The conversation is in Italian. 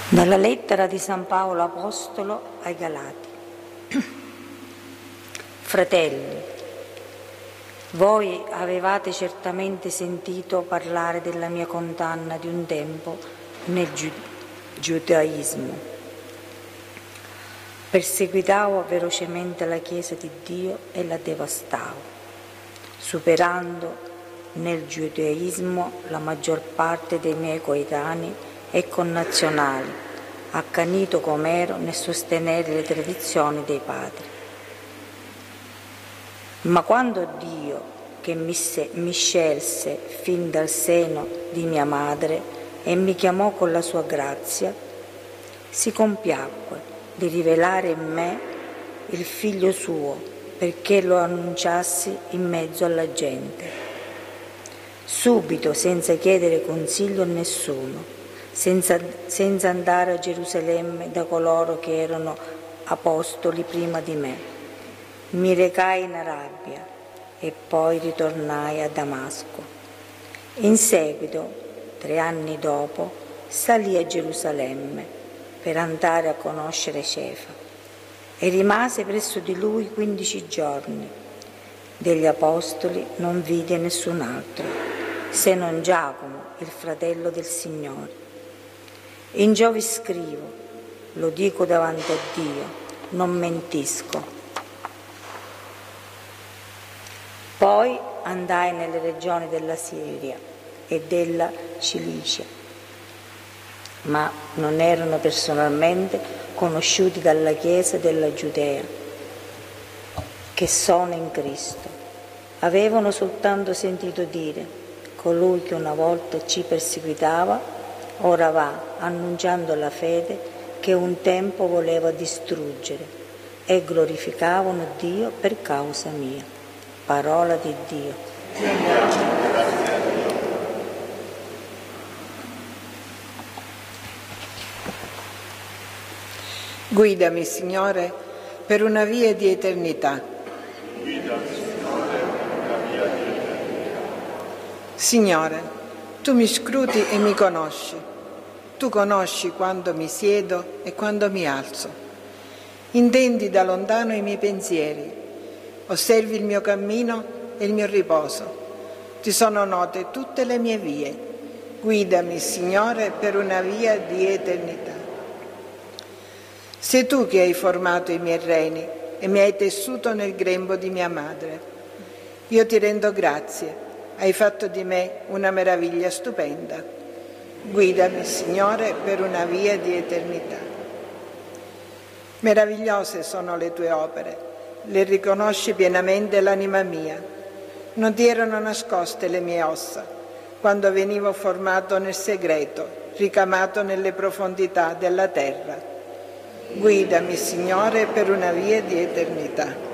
Dalla lettera di San Paolo Apostolo ai Galati. Fratelli, voi avevate certamente sentito parlare della mia condanna di un tempo nel giudaismo. Perseguitavo ferocemente la Chiesa di Dio e la devastavo, superando nel giudaismo la maggior parte dei miei coetanei e connazionali, accanito com'ero nel sostenere le tradizioni dei padri. Ma quando Dio, che mi scelse fin dal seno di mia madre e mi chiamò con la sua grazia, si compiacque di rivelare in me il Figlio suo perché lo annunciassi in mezzo alla gente. Subito, senza chiedere consiglio a nessuno, senza andare a Gerusalemme da coloro che erano apostoli prima di me. Mi recai in Arabia e poi ritornai a Damasco. In seguito, 3 anni dopo, salì a Gerusalemme per andare a conoscere Cefa e rimase presso di lui 15 giorni. Degli apostoli non vide nessun altro, se non Giacomo, il fratello del Signore. In ciò vi scrivo, lo dico davanti a Dio, non mentisco. Poi andai nelle regioni della Siria e della Cilicia, ma non erano personalmente conosciuti dalla Chiesa della Giudea, che sono in Cristo. Avevano soltanto sentito dire: colui che una volta ci perseguitava ora va annunciando la fede che un tempo voleva distruggere, e glorificavano Dio per causa mia. Parola di Dio. Guidami, Signore, per una via di eternità. Signore, tu mi scruti e mi conosci. Tu conosci quando mi siedo e quando mi alzo. Intendi da lontano i miei pensieri. Osservi il mio cammino e il mio riposo. Ti sono note tutte le mie vie. Guidami, Signore, per una via di eternità. Sei tu che hai formato i miei reni e mi hai tessuto nel grembo di mia madre. Io ti rendo grazie. Hai fatto di me una meraviglia stupenda. Guidami, Signore, per una via di eternità. Meravigliose sono le tue opere, le riconosce pienamente l'anima mia. Non ti erano nascoste le mie ossa, quando venivo formato nel segreto, ricamato nelle profondità della terra. Guidami, Signore, per una via di eternità.